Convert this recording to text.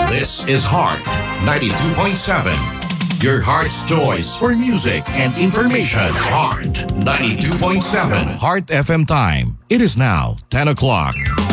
This is Heart 92.7. Your heart's choice for music and information. Heart 92.7. Heart FM time. It is now 10 o'clock.